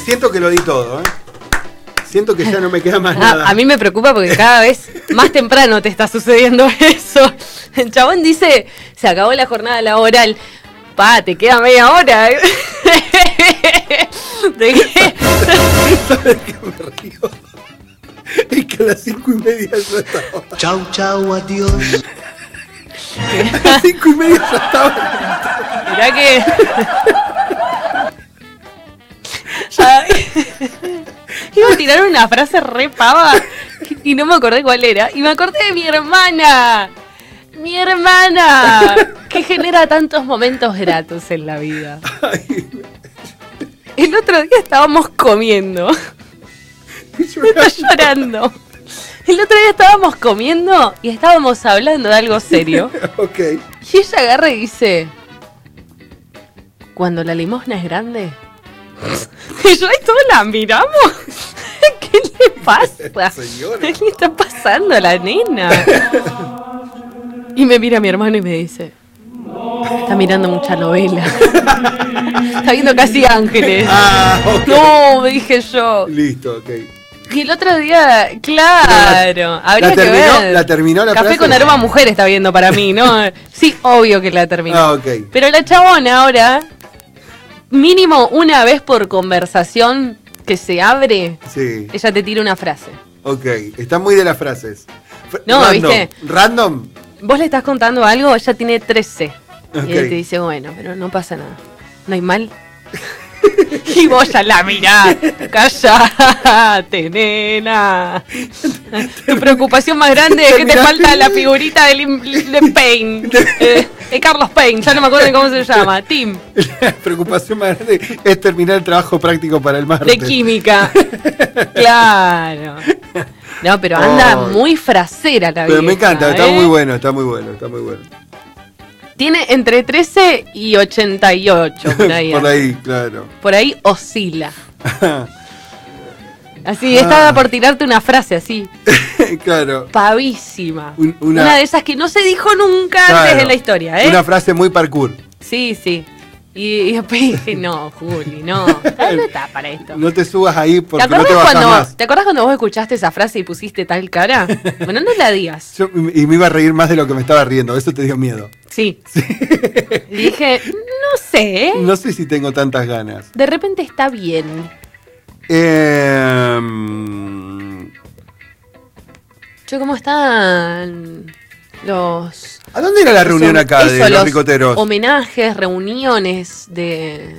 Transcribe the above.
Siento que lo di todo, ¿eh? Siento que ya no me queda más nada. A mí me preocupa porque cada vez más temprano te está sucediendo eso. El chabón dice, se acabó la jornada laboral. Pa, te queda media hora. ¿De qué? ¿Sabes qué me río? Es que a las 5:30 ya estaba. Chau, chau, adiós. A las 5:30 ya estaba. Mirá que... Ay. Iba a tirar una frase re pava y no me acordé cuál era. Y me acordé de mi hermana. Mi hermana, que genera tantos momentos gratos en la vida. Ay, El otro día estábamos comiendo. Me estoy llorando. El otro día estábamos comiendo y estábamos hablando de algo serio. ok. Y ella agarra y dice: cuando la limosna es grande. Y yo y todos la miramos. ¿Qué le pasa? Señora. ¿Qué le está pasando a la nena? Y me mira mi hermano y me dice: está mirando mucha novela. Está viendo Casi Ángeles. Ah, ok. No, dije yo. Listo, ok. Y el otro día, claro, habría que ver. ¿La terminó la Café frase? con aroma a mujer está viendo para mí, ¿no? Sí, obvio que la terminó. Ah, ok. Pero la chabona ahora, mínimo una vez por conversación que se abre, Sí, ella te tira una frase. ok. Está muy de las frases. No, Random. ¿viste? Random. Vos le estás contando algo, ella tiene 13. Ok. Y él te dice, bueno, pero no pasa nada. No hay mal. Y vos ya la mirás. Cállate, nena. Tu preocupación más grande es que te falta la figurita de Payne. De Carlos Payne, ya no me acuerdo de cómo se llama. Tim, La preocupación más grande es terminar el trabajo práctico para el martes. de química. Claro. No, pero anda Oh. muy frasera la vida. Pero me encanta, está muy bueno, está muy bueno, está muy bueno. Tiene entre 13 y 88, por ahí. Por ahí, claro. Por ahí oscila. Así, estaba por tirarte una frase así, Claro. pavísima. Una- Una de esas que no se dijo nunca Claro. antes en la historia, ¿eh? Una frase muy parkour. Sí, sí. Y después dije, no, Juli, no está para esto. No te subas ahí ¿Te porque no acordás, te bajas cuando, más. ¿Te acordás cuando vos escuchaste esa frase y pusiste tal cara? Bueno, no la digas. Y me iba a reír más de lo que me estaba riendo, eso te dio miedo. Sí. Y dije, no sé, ¿eh? No sé si tengo tantas ganas. De repente está bien. Che, ¿cómo están los... ¿A dónde era la reunión acá de eso, los ricoteros? homenajes, reuniones de